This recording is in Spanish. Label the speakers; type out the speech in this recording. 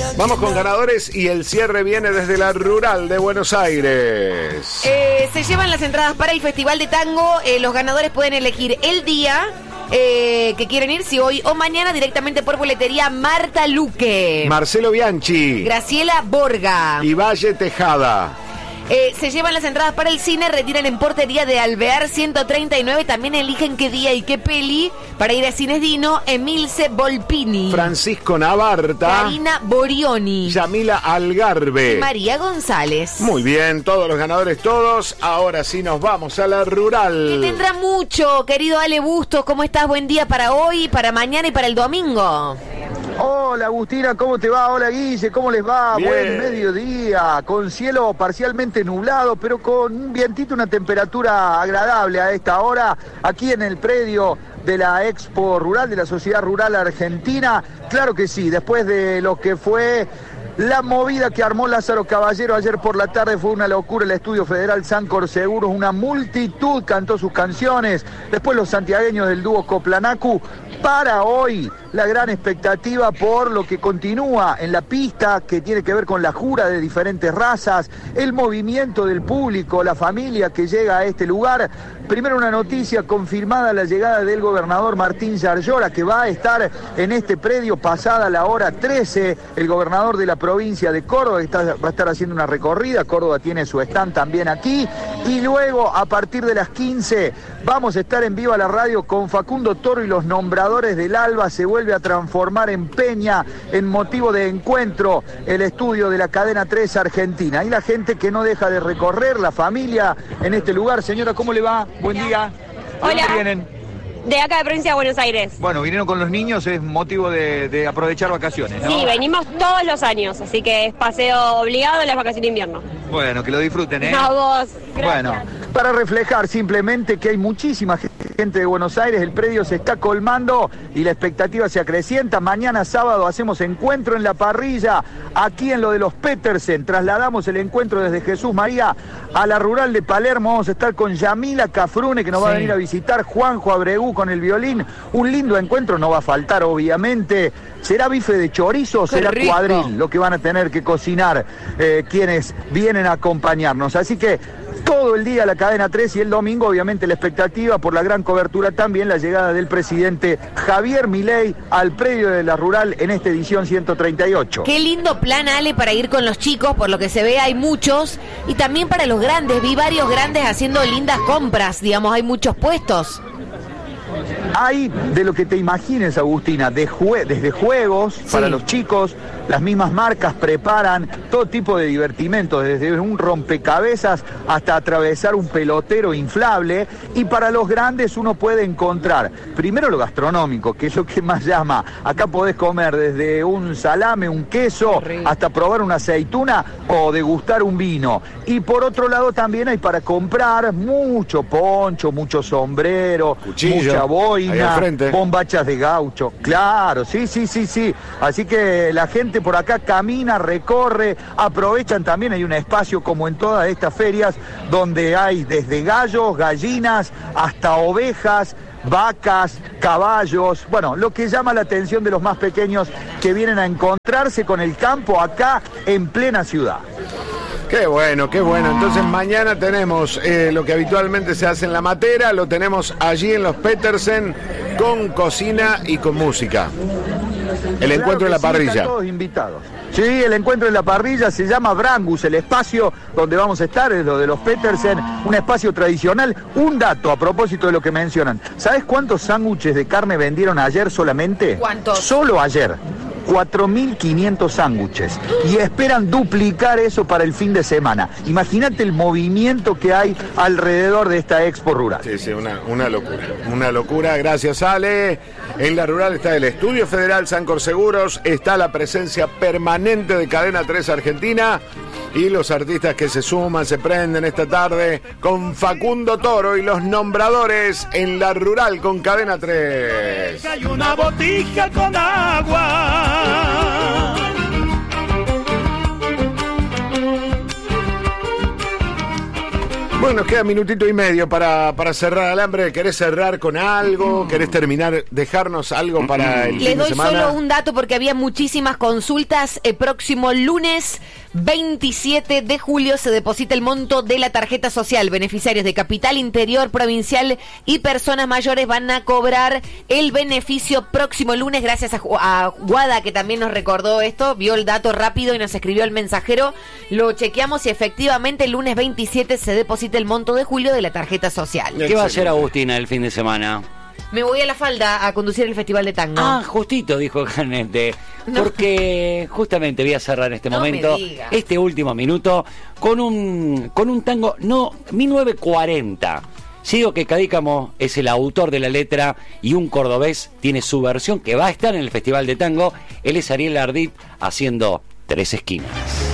Speaker 1: Vamos con ganadores y el cierre viene desde la Rural de Buenos Aires.
Speaker 2: Se llevan las entradas para el Festival de Tango. Los ganadores pueden elegir el día que quieren ir, si hoy o mañana, directamente por boletería. Marta Luque,
Speaker 1: Marcelo Bianchi,
Speaker 2: Graciela Borga
Speaker 1: y Valle Tejada.
Speaker 2: Se llevan las entradas para el cine, retiran en portería de Alvear 139. También eligen qué día y qué peli para ir a Cines Dino. Emilce Volpini,
Speaker 1: Francisco Navarta,
Speaker 2: Karina Borioni,
Speaker 1: Yamila Algarve,
Speaker 2: María González.
Speaker 1: Muy bien, todos los ganadores, todos. Ahora sí nos vamos a la Rural.
Speaker 2: Que tendrá mucho, querido Ale Bustos. ¿Cómo estás? Buen día para hoy, para mañana y para el domingo.
Speaker 3: Hola Agustina, ¿cómo te va? Hola Guille, ¿cómo les va?
Speaker 1: Bien.
Speaker 3: Buen mediodía, con cielo parcialmente nublado, pero con un vientito, una temperatura agradable a esta hora, aquí en el predio de la Expo Rural, de la Sociedad Rural Argentina. Claro que sí, después de lo que fue la movida que armó Lázaro Caballero ayer por la tarde, fue una locura. El Estudio Federal Sancor Seguros, una multitud cantó sus canciones. Después los santiagueños del dúo Coplanacu. Para hoy, la gran expectativa por lo que continúa en la pista, que tiene que ver con la jura de diferentes razas, el movimiento del público, la familia que llega a este lugar. Primero una noticia, confirmada la llegada del gobernador Martín Yarlora, que va a estar en este predio pasada la hora 13, el gobernador de la provincia de Córdoba, que va a estar haciendo una recorrida. Córdoba tiene su stand también aquí, y luego a partir de las 15 vamos a estar en Viva la Radio con Facundo Toro y los nombradores del Alba. Se vuelve a transformar en peña, en motivo de encuentro, el estudio de la cadena 3 Argentina, y la gente que no deja de recorrer, la familia en este lugar. Señora, ¿cómo le va? Buen día. ¿De
Speaker 4: Hola.
Speaker 3: dónde vienen?
Speaker 4: De acá de Provincia de Buenos Aires.
Speaker 3: Bueno, vinieron con los niños, es motivo de aprovechar vacaciones, ¿no?
Speaker 4: Sí, venimos todos los años, así que es paseo obligado en las vacaciones de invierno.
Speaker 3: Bueno, que lo disfruten, ¿eh?
Speaker 4: A vos. Gracias.
Speaker 3: Bueno, para reflejar simplemente que hay muchísima gente de Buenos Aires, el predio se está colmando y la expectativa se acrecienta. Mañana sábado hacemos encuentro en la parrilla, aquí en lo de los Petersen. Trasladamos el encuentro desde Jesús María a la Rural de Palermo. Vamos a estar con Yamila Cafrune, que nos va a venir a visitar, Juanjo Abregu con el violín. Un lindo encuentro, no va a faltar obviamente. ¿Será bife de chorizo o será
Speaker 2: rico.
Speaker 3: cuadril lo que van a tener que cocinar quienes vienen a acompañarnos? Así que todo el día la cadena 3, y el domingo obviamente la expectativa por la gran cobertura, también la llegada del presidente Javier Milei al predio de la Rural en esta edición 138.
Speaker 2: Qué lindo plan, Ale, para ir con los chicos. Por lo que se ve hay muchos, y también para los grandes. Vi varios grandes haciendo lindas compras, digamos, hay muchos puestos.
Speaker 3: Hay de lo que te imagines, Agustina, desde juegos para los chicos, las mismas marcas preparan todo tipo de divertimentos, desde un rompecabezas hasta atravesar un pelotero inflable, y para los grandes uno puede encontrar primero lo gastronómico, que es lo que más llama. Acá podés comer desde un salame, un queso, hasta probar una aceituna o degustar un vino. Y por otro lado también hay para comprar mucho poncho, mucho sombrero,
Speaker 1: Cuchillo,
Speaker 3: mucha
Speaker 1: ahí al
Speaker 3: boina,
Speaker 1: frente.
Speaker 3: bombachas de gaucho. Claro, sí. Así que la gente por acá camina, recorre, aprovechan también. Hay un espacio, como en todas estas ferias, donde hay desde gallos, gallinas, hasta ovejas, vacas, caballos. Bueno, lo que llama la atención de los más pequeños, que vienen a encontrarse con el campo acá en plena ciudad.
Speaker 1: Qué bueno, qué bueno. Entonces mañana tenemos lo que habitualmente se hace en la Matera, lo tenemos allí en los Petersen, con cocina y con música. El encuentro en la parrilla.
Speaker 3: Están todos invitados. Sí, el encuentro en la parrilla se llama Brangus, el espacio donde vamos a estar, es lo de los Petersen, un espacio tradicional. Un dato a propósito de lo que mencionan. ¿Sabes cuántos sándwiches de carne vendieron ayer solamente?
Speaker 2: ¿Cuántos?
Speaker 3: Solo ayer. 4.500 sándwiches, y esperan duplicar eso para el fin de semana. Imagínate el movimiento que hay alrededor de esta Expo Rural.
Speaker 1: Sí, una locura. Gracias, Ale. En la Rural está el Estudio Federal Sancor Seguros, está la presencia permanente de Cadena 3 Argentina, y los artistas que se suman, se prenden esta tarde con Facundo Toro y los nombradores en la Rural con Cadena 3.
Speaker 5: Hay una botija con agua.
Speaker 1: Muy nos queda minutito y medio para cerrar Alambre. ¿Querés cerrar con algo? ¿Querés terminar, dejarnos algo para el fin de semana?
Speaker 2: Les doy solo un dato porque había muchísimas consultas. El próximo lunes 27 de julio se deposita el monto de la tarjeta social. Beneficiarios de Capital Interior, Provincial y personas mayores van a cobrar el beneficio próximo lunes. Gracias a Guada, que también nos recordó esto, vio el dato rápido y nos escribió el mensajero. Lo chequeamos y efectivamente el lunes 27 se deposita el monto de julio de la tarjeta social.
Speaker 6: ¿Qué va a hacer Agustina el fin de semana?
Speaker 2: Me voy a La Falda a conducir el Festival de Tango.
Speaker 6: Ah, justito, dijo Canete. No. Porque justamente voy a cerrar este momento, este último minuto, con un tango, 1940. Si digo que Cadícamo es el autor de la letra y un cordobés tiene su versión que va a estar en el Festival de Tango, él es Ariel Ardit haciendo Tres Esquinas.